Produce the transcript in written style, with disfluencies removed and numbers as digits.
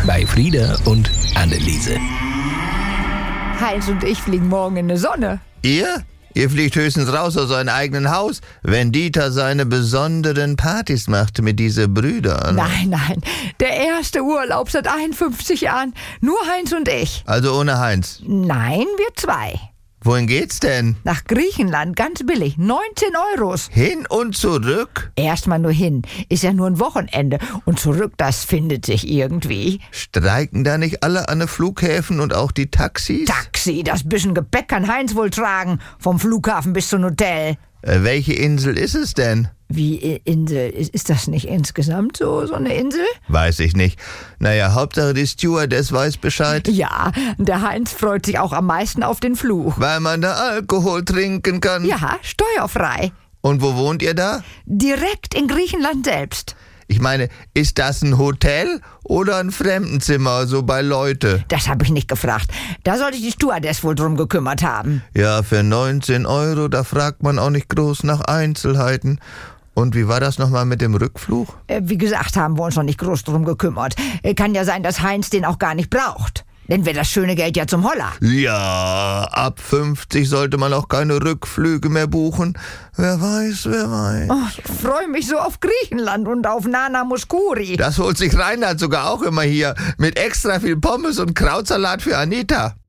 bei Frieda und Anneliese. Heinz und ich fliegen morgen in die Sonne. Ihr? Ihr fliegt höchstens raus aus eurem eigenen Haus, wenn Dieter seine besonderen Partys macht mit diesen Brüdern. Nein, der erste Urlaub seit 51 Jahren. Nur Heinz und ich. Also ohne Heinz. Nein, wir zwei. Wohin geht's denn? Nach Griechenland, ganz billig, 19 €. Hin und zurück? Erstmal nur hin, ist ja nur ein Wochenende. Und zurück, das findet sich irgendwie. Streiken da nicht alle an den Flughäfen und auch die Taxis? Taxi, das bisschen Gepäck kann Heinz wohl tragen. Vom Flughafen bis zum Hotel. Welche Insel ist es denn? Wie Insel? Ist das nicht insgesamt so eine Insel? Weiß ich nicht. Naja, Hauptsache die Stewardess weiß Bescheid. Ja, der Heinz freut sich auch am meisten auf den Flug. Weil man da Alkohol trinken kann. Ja, steuerfrei. Und wo wohnt ihr da? Direkt in Griechenland selbst. Ich meine, ist das ein Hotel oder ein Fremdenzimmer, so bei Leute? Das habe ich nicht gefragt. Da sollte sich die Stewardess wohl drum gekümmert haben. Ja, für 19 €, da fragt man auch nicht groß nach Einzelheiten. Und wie war das nochmal mit dem Rückflug? Wie gesagt, haben wir uns noch nicht groß drum gekümmert. Kann ja sein, dass Heinz den auch gar nicht braucht. Denn wäre das schöne Geld ja zum Holler. Ja, ab 50 sollte man auch keine Rückflüge mehr buchen. Wer weiß. Oh, ich freue mich so auf Griechenland und auf Nana Mouskouri. Das holt sich Reinhard sogar auch immer hier. Mit extra viel Pommes und Krautsalat für Anita.